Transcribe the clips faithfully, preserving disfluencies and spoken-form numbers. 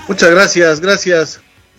Muchas gracias, gracias.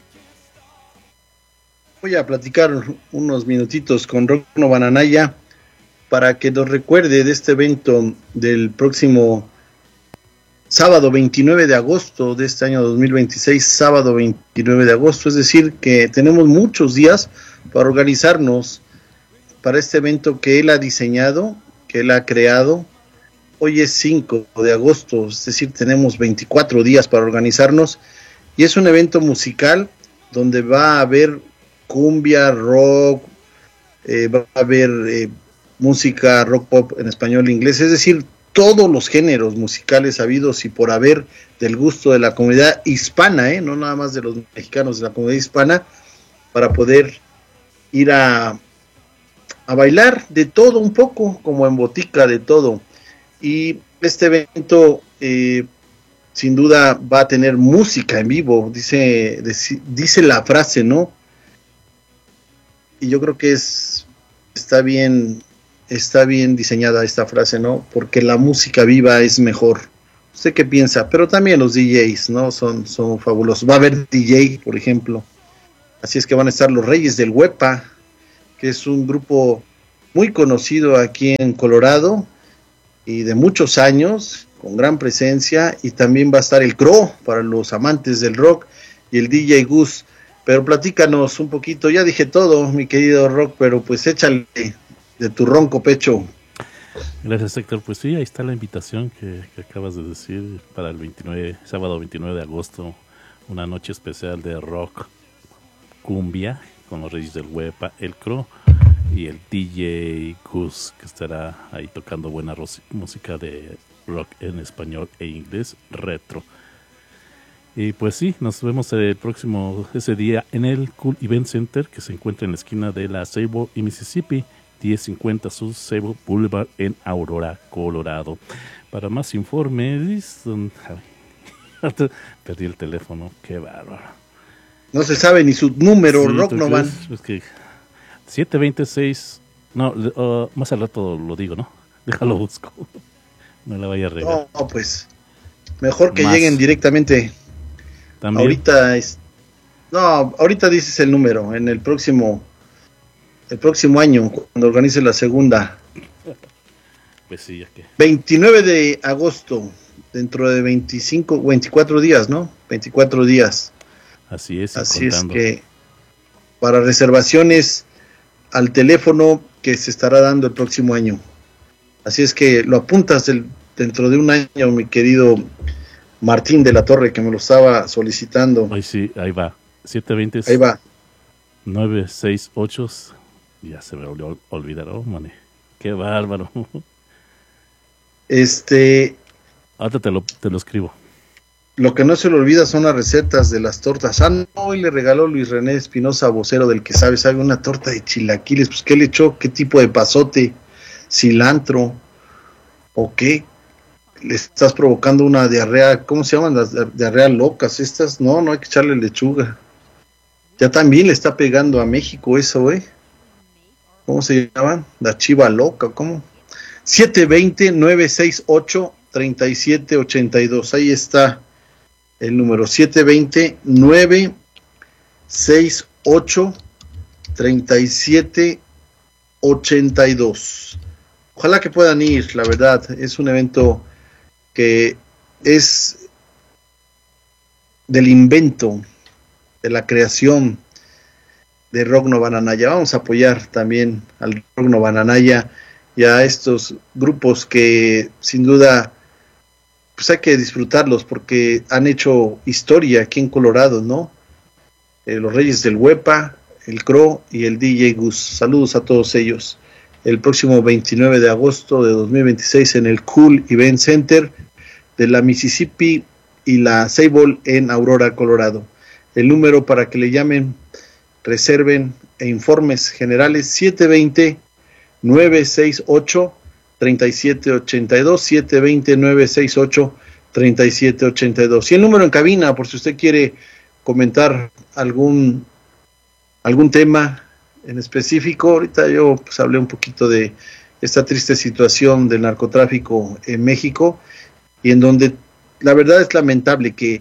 Voy a platicar unos minutitos con Rocno Bananaya para que nos recuerde de este evento del próximo sábado veintinueve de agosto de este año dos mil veintiséis, sábado veintinueve de agosto, es decir, que tenemos muchos días para organizarnos para este evento que él ha diseñado, que él ha creado. Hoy es cinco de agosto, es decir, tenemos veinticuatro días para organizarnos, y es un evento musical donde va a haber cumbia, rock, eh, va a haber eh, música rock pop en español e inglés, es decir, todos los géneros musicales habidos y por haber del gusto de la comunidad hispana, ¿eh? No nada más de los mexicanos, de la comunidad hispana, para poder ir a, a bailar de todo un poco, como en botica, de todo. Y este evento eh, sin duda va a tener música en vivo, dice, dice la frase, ¿no? Y yo creo que es está bien, está bien diseñada esta frase, ¿no? Porque la música viva es mejor. ¿Usted qué piensa? Pero también los D Js, ¿no? Son, son fabulosos. Va a haber D J, por ejemplo. Así es que van a estar los Reyes del Huepa, que es un grupo muy conocido aquí en Colorado y de muchos años, con gran presencia, y también va a estar el Crow para los amantes del rock y el D J Gus. Pero platícanos un poquito, ya dije todo, mi querido Rock, pero pues échale de tu ronco pecho. Gracias, Héctor. Pues sí, ahí está la invitación que, que acabas de decir para el veintinueve, sábado veintinueve de agosto, una noche especial de rock, cumbia, con los Reyes del Huepa, el Crow y el D J Gus, que estará ahí tocando buena ro- música de rock en español e inglés retro. Y pues sí, nos vemos el próximo ese día en el Cool Event Center, que se encuentra en la esquina de la Sable y Mississippi, diez cincuenta South Sable Boulevard en Aurora, Colorado. Para más informes, don... perdí el teléfono, qué bárbaro. No se sabe ni su número, sí, Rock no van. Es que siete veintiséis, no, uh, más al rato lo digo, ¿no? Déjalo busco. No la vaya a regar. No, pues mejor que más. Lleguen directamente. ¿También? Ahorita es, no, ahorita dices el número, en el próximo, el próximo año, cuando organice la segunda. Pues sí, ya que. veintinueve de agosto, dentro de veinticinco, veinticuatro días, ¿no? veinticuatro días. Así es. Así contando. Es que para reservaciones al teléfono que se estará dando el próximo año. Así es que lo apuntas del, dentro de un año, mi querido Martín de la Torre, que me lo estaba solicitando. Ay, sí, ahí va. siete veinte. Ahí va. nueve seis ocho. Ya se me olvidó olvidar, oh, mané. Qué bárbaro. Este. Ahora te lo, te lo escribo. Lo que no se le olvida son las recetas de las tortas. Ah, no, hoy le regaló Luis René Espinosa, vocero del que sabe, sabe una torta de chilaquiles. Pues, ¿qué le echó? ¿Qué tipo de pasote? ¿Cilantro? ¿O qué? Le estás provocando una diarrea, ¿cómo se llaman las diarreas locas estas? No, no hay que echarle lechuga. Ya también le está pegando a México eso, ¿eh? ¿Cómo se llaman? La chiva loca, ¿cómo? siete veinte, nueve seis ocho, treinta y siete ochenta y dos, ahí está el número, siete veinte, nueve seis ocho, treinta y siete ochenta y dos. Ojalá que puedan ir, la verdad, es un evento que es del invento, de la creación de Rocno Bananaya. Vamos a apoyar también al Rocno Bananaya y a estos grupos que sin duda pues hay que disfrutarlos porque han hecho historia aquí en Colorado, ¿no? Eh, los Reyes del Huepa, el Crow y el D J Gus. Saludos a todos ellos. El próximo veintinueve de agosto de dos mil veintiséis en el Cool Event Center de la Mississippi y la Sable en Aurora, Colorado. El número para que le llamen, reserven e informes generales siete veinte, nueve seis ocho, treinta y siete ochenta y dos, siete veinte, nueve seis ocho, treinta y siete ochenta y dos. Y el número en cabina por si usted quiere comentar algún algún tema en específico. Ahorita yo pues hablé un poquito de esta triste situación del narcotráfico en México y en donde la verdad es lamentable que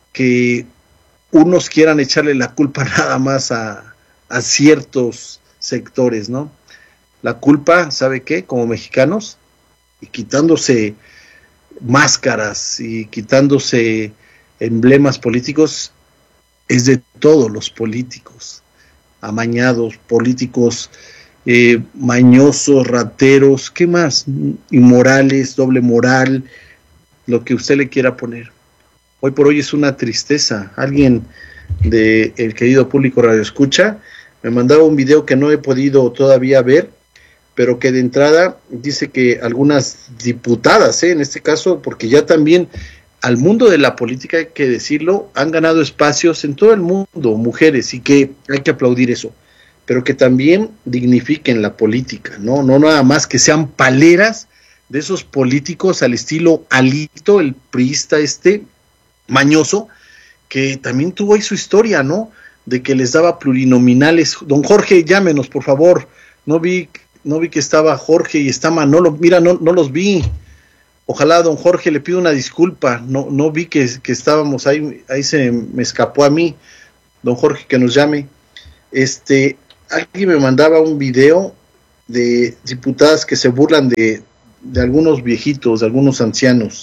que unos quieran echarle la culpa nada más a, a ciertos sectores, ¿no? La culpa, ¿sabe qué? Como mexicanos, y quitándose máscaras y quitándose emblemas políticos, es de todos los políticos, amañados, políticos eh, mañosos, rateros, ¿qué más? Inmorales, doble moral, lo que usted le quiera poner. Hoy por hoy es una tristeza. Alguien de el querido público Radio Escucha me mandaba un video que no he podido todavía ver, pero que de entrada dice que algunas diputadas, ¿eh? en este caso, porque ya también al mundo de la política, hay que decirlo, han ganado espacios en todo el mundo, mujeres, y que hay que aplaudir eso, pero que también dignifiquen la política, no, no nada más que sean paleras de esos políticos al estilo Alito, el priista este, mañoso, que también tuvo ahí su historia, ¿no? De que les daba plurinominales. Don Jorge, llámenos, por favor. No vi, no vi que estaba Jorge y está Manolo. Mira, no, no los vi. Ojalá, don Jorge, le pido una disculpa. No, no vi que, que estábamos ahí, ahí se me escapó a mí. Don Jorge, que nos llame. Este, alguien me mandaba un video de diputadas que se burlan de, de algunos viejitos, de algunos ancianos.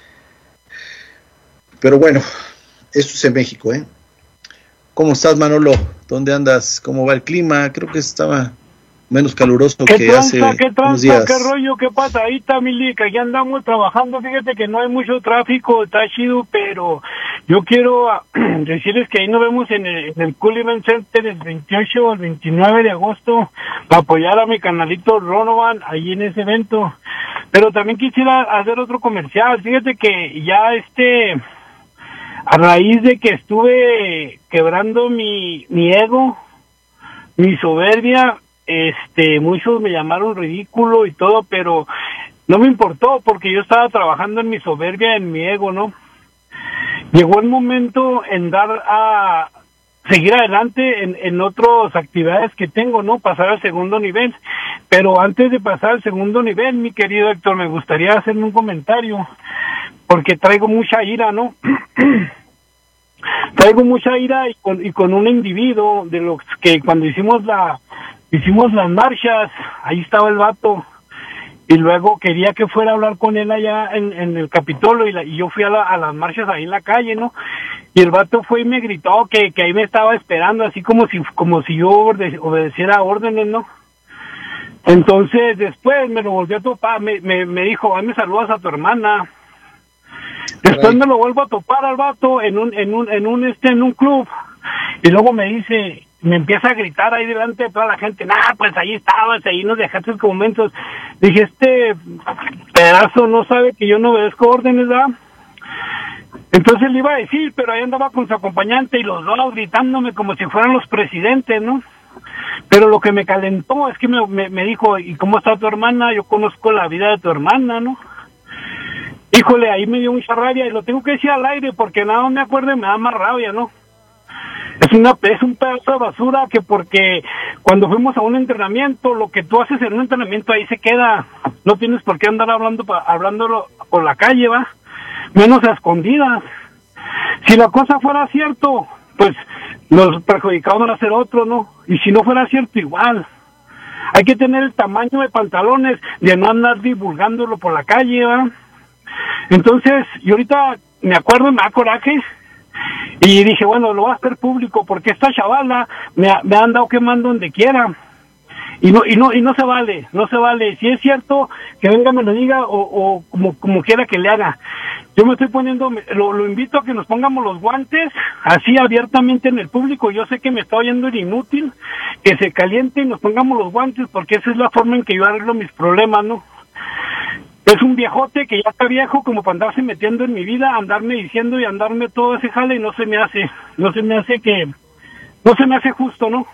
Pero bueno, esto es en México, ¿eh? ¿Cómo estás, Manolo? ¿Dónde andas? ¿Cómo va el clima? Creo que estaba menos caluroso que hace unos días. ¿Qué tranza? ¿Qué rollo? ¿Qué pasa? Ahí está, Mili, que aquí andamos trabajando. Fíjate que no hay mucho tráfico, está chido, pero yo quiero decirles que ahí nos vemos en el, en el Cool Event Center el veintiocho o el veintinueve de agosto para apoyar a mi canalito Ronovan ahí en ese evento. Pero también quisiera hacer otro comercial. Fíjate que ya este... a raíz de que estuve quebrando mi, mi ego, mi soberbia, este, muchos me llamaron ridículo y todo, pero no me importó porque yo estaba trabajando en mi soberbia, en mi ego, ¿no? Llegó el momento en dar a seguir adelante en, en otras actividades que tengo, ¿no? Pasar al segundo nivel. Pero antes de pasar al segundo nivel, mi querido Héctor, me gustaría hacerme un comentario, porque traigo mucha ira, ¿no? Traigo mucha ira y con, y con un individuo de los que cuando hicimos la hicimos las marchas, ahí estaba el vato, y luego quería que fuera a hablar con él allá en, en el Capitolio, y, la, y yo fui a, la, a las marchas ahí en la calle, ¿no? Y el vato fue y me gritó que, que ahí me estaba esperando, así como si como si yo obede, obedeciera órdenes, ¿no? Entonces después me lo volvió a topar, me, me, me dijo, ay, me saludas a tu hermana. Después me lo vuelvo a topar al vato en un, en un, en un, este, en un club, y luego me dice, me empieza a gritar ahí delante de toda la gente, nah, pues ahí estabas, ahí nos dejaste momentos. Dije, este pedazo no sabe que yo no obedezco órdenes, ¿verdad? Entonces le iba a decir, pero ahí andaba con su acompañante y los dos gritándome como si fueran los presidentes, ¿no? Pero lo que me calentó es que me, me, me dijo, ¿y cómo está tu hermana? Yo conozco la vida de tu hermana, ¿no? Híjole, ahí me dio mucha rabia y lo tengo que decir al aire porque nada más me acuerdo y me da más rabia, ¿no? Es una es un pedazo de basura que porque cuando fuimos a un entrenamiento, lo que tú haces en un entrenamiento ahí se queda. No tienes por qué andar hablando hablándolo por la calle, ¿va? Menos a escondidas. Si la cosa fuera cierto, pues los perjudicados van a ser otros, ¿no? Y si no fuera cierto, igual. Hay que tener el tamaño de pantalones de no andar divulgándolo por la calle, ¿va? Entonces, yo ahorita me acuerdo, me da coraje, y dije, bueno, lo voy a hacer público, porque esta chavala me, ha, me han dado quemando donde quiera, y no, y no, y no se vale, no se vale, si es cierto, que venga me lo diga, o, o como, como quiera que le haga. Yo me estoy poniendo, lo, lo invito a que nos pongamos los guantes, así abiertamente en el público. Yo sé que me está oyendo el inútil, que se caliente y nos pongamos los guantes, porque esa es la forma en que yo arreglo mis problemas, ¿no? Es un viejote que ya está viejo como para andarse metiendo en mi vida, andarme diciendo y andarme todo ese jale, y no se me hace, no se me hace que, no se me hace justo, ¿no?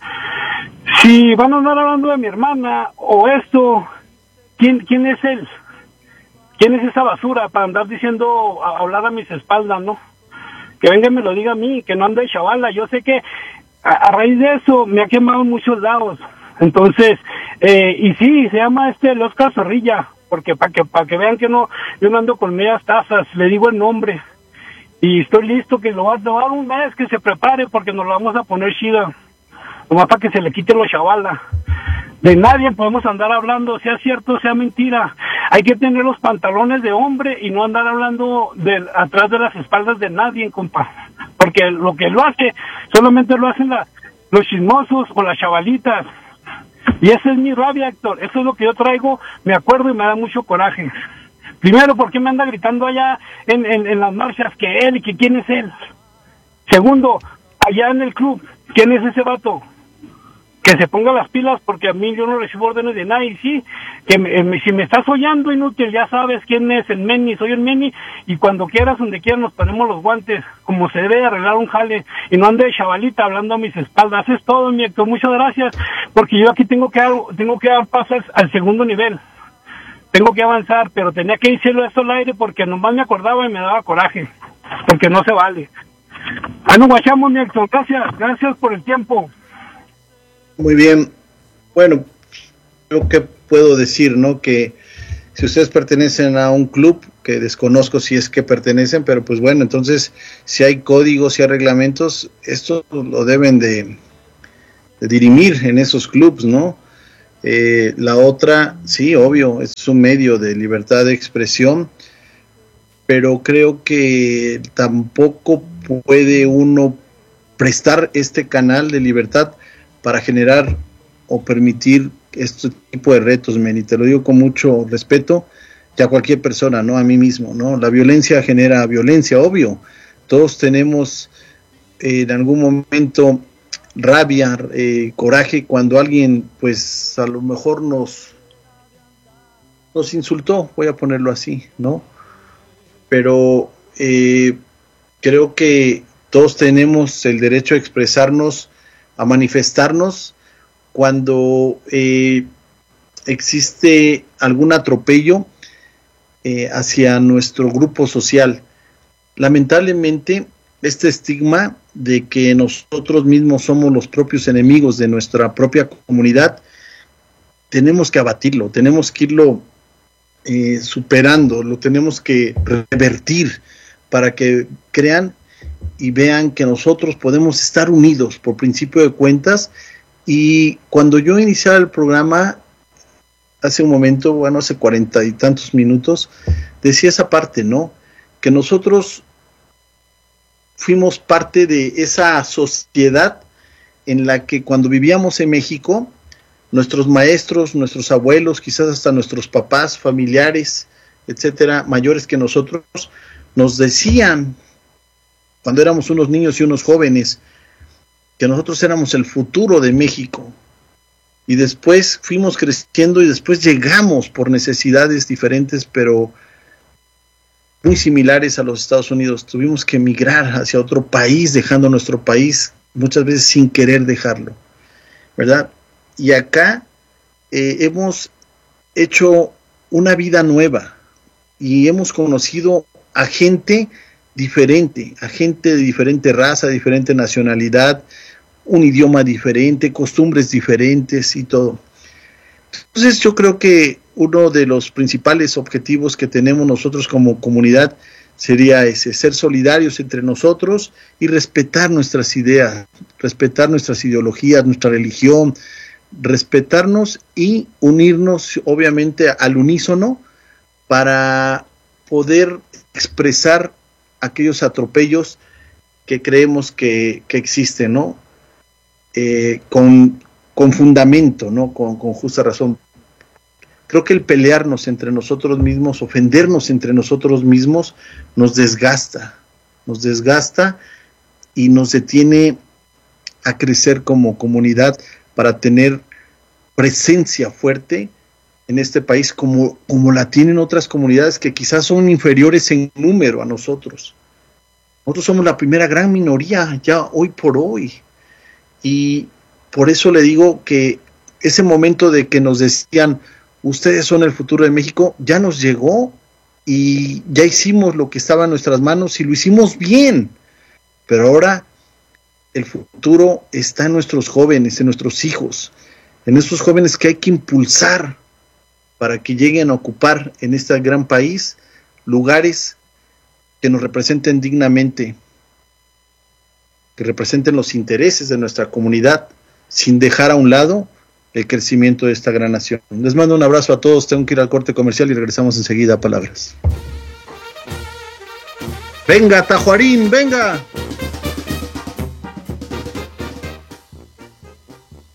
Si van a andar hablando de mi hermana o esto, ¿quién, quién es él? ¿Quién es esa basura para andar diciendo, a, hablar a mis espaldas, no? Que venga y me lo diga a mí, que no ande de chavala. Yo sé que a, a raíz de eso me ha quemado en muchos lados. Entonces, eh, y sí, se llama este el Oscar Zorrilla, porque para que para que vean que no, yo no ando con medias tazas, le digo el nombre. y estoy listo, que lo va a tomar un mes, que se prepare, porque nos lo vamos a poner chida, nomás para que se le quite lo chavala. De nadie podemos andar hablando, sea cierto, sea mentira. Hay que tener los pantalones de hombre y no andar hablando de, atrás de las espaldas de nadie, compa. Porque lo que lo hace, solamente lo hacen la, los chismosos o las chavalitas. Y esa es mi rabia, Héctor. Eso es lo que yo traigo, me acuerdo y me da mucho coraje. Primero, ¿por qué me anda gritando allá en, en, en las marchas que él y que quién es él? Segundo, allá en el club, ¿quién es ese vato? Que se ponga las pilas, porque a mí yo no recibo órdenes de nadie, sí, que me, me, si me estás oyendo, inútil, ya sabes quién es el Meni, soy el Meni, y cuando quieras, donde quieras, nos ponemos los guantes, como se debe arreglar un jale, y no ande de chavalita hablando a mis espaldas. Es todo, mi Héctor, muchas gracias, porque yo aquí tengo que dar, tengo que dar paso al, al segundo nivel, tengo que avanzar, pero tenía que decirlo esto al aire, porque nomás me acordaba y me daba coraje, porque no se vale. Ah, nos guachamos, mi Héctor, gracias, gracias por el tiempo. Muy bien, bueno, lo que puedo decir, ¿no? Que si ustedes pertenecen a un club, que desconozco si es que pertenecen, pero pues bueno, entonces si hay códigos, si hay reglamentos, esto lo deben de, de dirimir en esos clubs, ¿no? Eh, la otra, sí, obvio, es un medio de libertad de expresión, pero creo que tampoco puede uno prestar este canal de libertad para generar o permitir este tipo de retos, men, y te lo digo con mucho respeto, ya cualquier persona, no a mí mismo, ¿no? La violencia genera violencia, obvio. Todos tenemos eh, en algún momento rabia, eh, coraje, cuando alguien, pues, a lo mejor nos, nos insultó, voy a ponerlo así, ¿no? Pero eh, creo que todos tenemos el derecho a expresarnos, a manifestarnos cuando eh, existe algún atropello eh, hacia nuestro grupo social. Lamentablemente, este estigma de que nosotros mismos somos los propios enemigos de nuestra propia comunidad, tenemos que abatirlo, tenemos que irlo eh, superando, lo tenemos que revertir para que crean y vean que nosotros podemos estar unidos por principio de cuentas. Y cuando yo iniciaba el programa hace un momento, bueno, hace cuarenta y tantos minutos, decía esa parte, ¿no? Que nosotros fuimos parte de esa sociedad en la que cuando vivíamos en México, nuestros maestros, nuestros abuelos, quizás hasta nuestros papás, familiares, etcétera, mayores que nosotros, nos decían, cuando éramos unos niños y unos jóvenes, que nosotros éramos el futuro de México. Y después fuimos creciendo y después llegamos por necesidades diferentes, pero muy similares a los Estados Unidos. Tuvimos que emigrar hacia otro país, dejando nuestro país muchas veces sin querer dejarlo, ¿verdad? Y acá eh, hemos hecho una vida nueva y hemos conocido a gente diferente, a gente de diferente raza, diferente nacionalidad, un idioma diferente, costumbres diferentes y todo. Entonces yo creo que uno de los principales objetivos que tenemos nosotros como comunidad sería ese, ser solidarios entre nosotros y respetar nuestras ideas, respetar nuestras ideologías, nuestra religión, respetarnos y unirnos obviamente al unísono para poder expresar aquellos atropellos que creemos que, que existen, ¿no? Eh, con, con fundamento, ¿no? Con, con justa razón. Creo que el pelearnos entre nosotros mismos, ofendernos entre nosotros mismos, nos desgasta, nos desgasta y nos detiene a crecer como comunidad para tener presencia fuerte en este país como, como la tienen otras comunidades que quizás son inferiores en número a nosotros. Nosotros somos la primera gran minoría ya hoy por hoy. Y por eso le digo que ese momento de que nos decían, ustedes son el futuro de México, ya nos llegó y ya hicimos lo que estaba en nuestras manos y lo hicimos bien. Pero ahora el futuro está en nuestros jóvenes, en nuestros hijos, en estos jóvenes que hay que impulsar para que lleguen a ocupar en este gran país lugares que nos representen dignamente, que representen los intereses de nuestra comunidad, sin dejar a un lado el crecimiento de esta gran nación. Les mando un abrazo a todos, tengo que ir al corte comercial y regresamos enseguida a Palabras. Venga, Tajuarín, venga.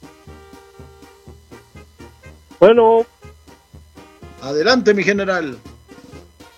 Bueno. Adelante, mi general.